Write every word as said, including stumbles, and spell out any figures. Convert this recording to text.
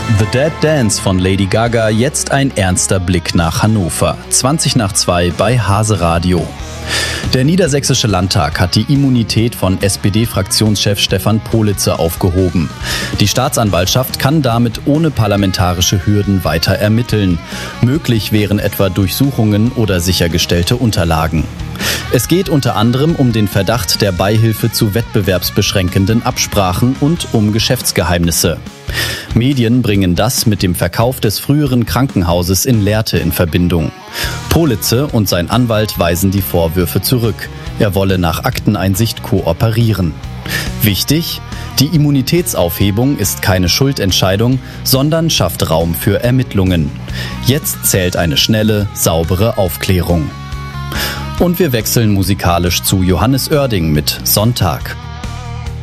The Dead Dance von Lady Gaga, jetzt ein ernster Blick nach Hannover. zwanzig nach zwei bei Hase Radio. Der Niedersächsische Landtag hat die Immunität von S P D-Fraktionschef Stefan Politzer aufgehoben. Die Staatsanwaltschaft kann damit ohne parlamentarische Hürden weiter ermitteln. Möglich wären etwa Durchsuchungen oder sichergestellte Unterlagen. Es geht unter anderem um den Verdacht der Beihilfe zu wettbewerbsbeschränkenden Absprachen und um Geschäftsgeheimnisse. Medien bringen das mit dem Verkauf des früheren Krankenhauses in Lehrte in Verbindung. Politzer und sein Anwalt weisen die Vorwürfe zurück. Er wolle nach Akteneinsicht kooperieren. Wichtig: Die Immunitätsaufhebung ist keine Schuldentscheidung, sondern schafft Raum für Ermittlungen. Jetzt zählt eine schnelle, saubere Aufklärung. Und wir wechseln musikalisch zu Johannes Oerding mit Sonntag.